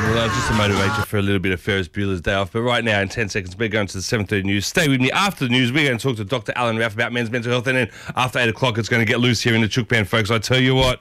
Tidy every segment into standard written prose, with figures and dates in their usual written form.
Well, just to motivate you for a little bit of Ferris Bueller's Day Off. But right now, in 10 seconds, we're going to the 7:30 news. Stay with me. After the news, we're going to talk to Dr. Alan Raff about men's mental health. And then after 8 o'clock, it's going to get loose here in the Chook Band, folks. I tell you what.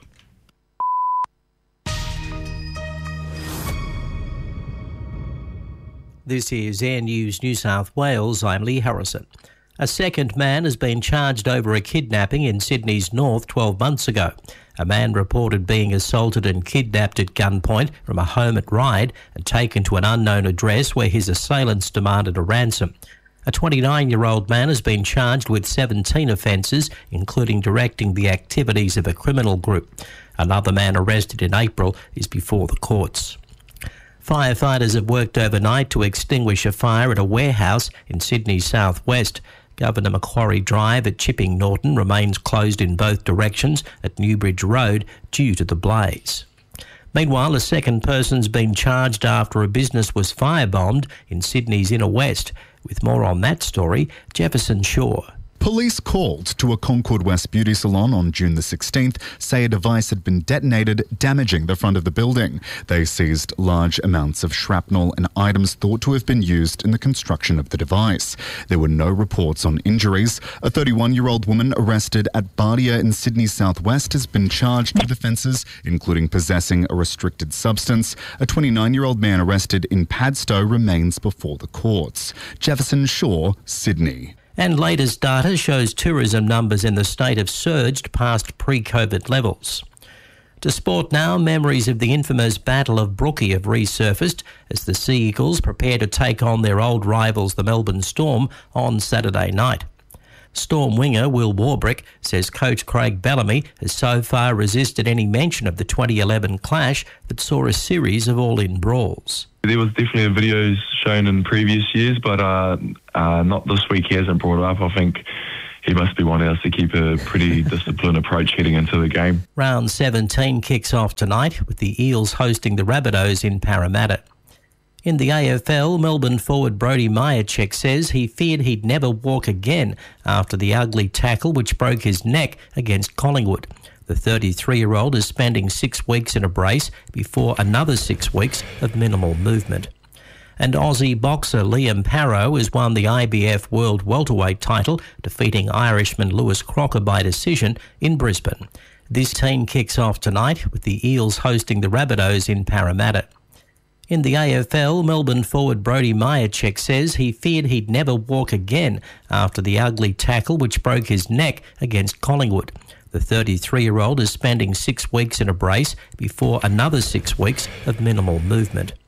This is Air News New South Wales. I'm Lee Harrison. A second man has been charged over a kidnapping in Sydney's north 12 months ago. A man reported being assaulted and kidnapped at gunpoint from a home at Ryde and taken to an unknown address where his assailants demanded a ransom. A 29-year-old man has been charged with 17 offences, including directing the activities of a criminal group. Another man arrested in April is before the courts. Firefighters have worked overnight to extinguish a fire at a warehouse in Sydney's southwest. Governor Macquarie Drive at Chipping Norton remains closed in both directions at Newbridge Road due to the blaze. Meanwhile, a second person's been charged after a business was firebombed in Sydney's inner west. With more on that story, Jefferson Shaw. Police called to a Concord West beauty salon on June the 16th, say a device had been detonated, damaging the front of the building. They seized large amounts of shrapnel and items thought to have been used in the construction of the device. There were no reports on injuries. A 31-year-old woman arrested at Bardia in Sydney's southwest has been charged with offences, including possessing a restricted substance. A 29-year-old man arrested in Padstow remains before the courts. Jefferson Shaw, Sydney. And latest data shows tourism numbers in the state have surged past pre-COVID levels. To sport now, memories of the infamous Battle of Brookie have resurfaced as the Sea Eagles prepare to take on their old rivals, the Melbourne Storm, on Saturday night. Storm winger Will Warbrick says coach Craig Bellamy has so far resisted any mention of the 2011 clash that saw a series of all-in brawls. There was definitely videos shown in previous years, but not this week. He hasn't brought it up. I think he must be wanting us to keep a pretty disciplined approach heading into the game. Round 17 kicks off tonight with the Eels hosting the Rabbitohs in Parramatta. In the AFL, Melbourne forward Brody Myercheck says he feared he'd never walk again after the ugly tackle which broke his neck against Collingwood. The 33-year-old is spending 6 weeks in a brace before another 6 weeks of minimal movement. And Aussie boxer Liam Parrow has won the IBF World Welterweight title, defeating Irishman Lewis Crocker by decision in Brisbane. This team kicks off tonight with the Eels hosting the Rabbitohs in Parramatta. In the AFL, Melbourne forward Brody Myercheck says he feared he'd never walk again after the ugly tackle which broke his neck against Collingwood. The 33-year-old is spending 6 weeks in a brace before another 6 weeks of minimal movement.